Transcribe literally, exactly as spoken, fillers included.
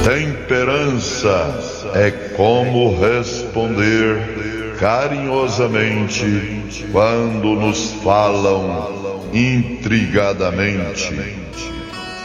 Temperança é como responder carinhosamente quando nos falam intrigadamente.